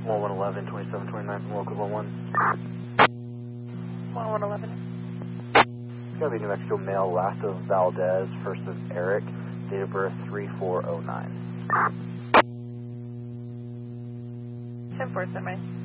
1111, 2729 from local 11. 1111. It's got to be New Mexico male, last of Valdez, first of Eric, date of birth 3409. 10-4, semi.